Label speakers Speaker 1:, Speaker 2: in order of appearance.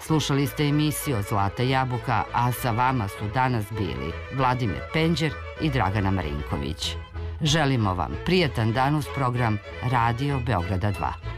Speaker 1: Slušali ste emisiju Zlata jabuka, a sa vama su danas bili Vladimir Penđer i Dragana Marinković. Želimo vam prijatan dan uz program Radio Beograda 2.